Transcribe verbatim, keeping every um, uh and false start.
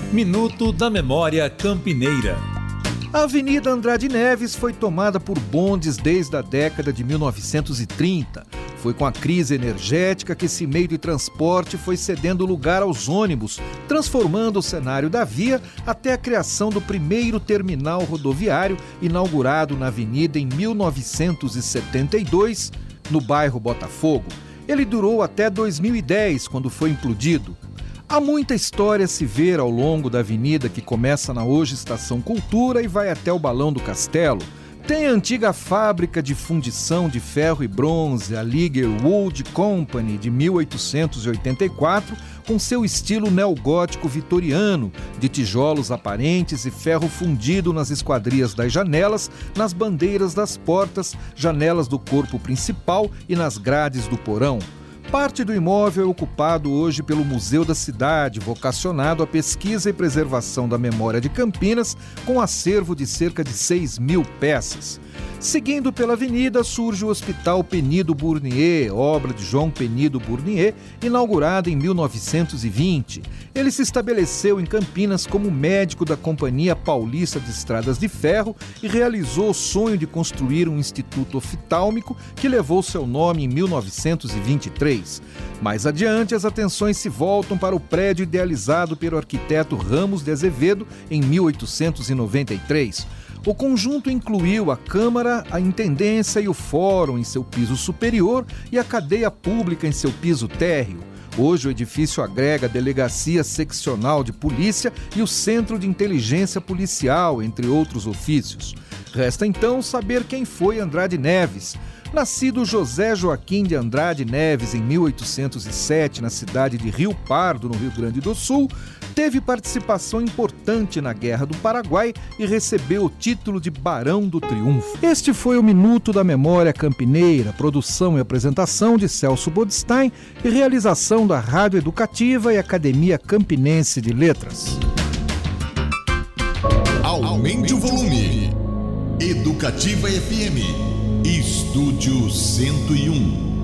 Minuto da Memória Campineira. A Avenida Andrade Neves foi tomada por bondes desde a década de mil novecentos e trinta. Foi com a crise energética que esse meio de transporte foi cedendo lugar aos ônibus, transformando o cenário da via até a criação do primeiro terminal rodoviário, inaugurado na avenida em mil novecentos e setenta e dois, no bairro Botafogo. Ele durou até dois mil e dez, quando foi implodido. Há muita história a se ver ao longo da avenida, que começa na hoje Estação Cultura e vai até o Balão do Castelo. Tem a antiga fábrica de fundição de ferro e bronze, a Liger Wood Company, de mil oitocentos e oitenta e quatro, com seu estilo neogótico vitoriano, de tijolos aparentes e ferro fundido nas esquadrias das janelas, nas bandeiras das portas, janelas do corpo principal e nas grades do porão. Parte do imóvel é ocupado hoje pelo Museu da Cidade, vocacionado à pesquisa e preservação da memória de Campinas, com acervo de cerca de seis mil peças. Seguindo pela avenida surge o Hospital Penido Bournier, obra de João Penido Bournier, inaugurada em mil novecentos e vinte. Ele se estabeleceu em Campinas como médico da Companhia Paulista de Estradas de Ferro e realizou o sonho de construir um instituto oftálmico que levou seu nome em mil novecentos e vinte e três. Mais adiante, as atenções se voltam para o prédio idealizado pelo arquiteto Ramos de Azevedo em mil oitocentos e noventa e três. O conjunto incluiu a Câmara, a Intendência e o Fórum em seu piso superior e a cadeia pública em seu piso térreo. Hoje o edifício agrega a Delegacia Seccional de Polícia e o Centro de Inteligência Policial, entre outros ofícios. Resta então saber quem foi Andrade Neves. Nascido José Joaquim de Andrade Neves em mil oitocentos e sete na cidade de Rio Pardo, no Rio Grande do Sul, teve participação importante na Guerra do Paraguai e recebeu o título de Barão do Triunfo. Este foi o Minuto da Memória Campineira, produção e apresentação de Celso Bodstein e realização da Rádio Educativa e Academia Campinense de Letras. Aumente o volume. Educativa F M. Estúdio cento e um.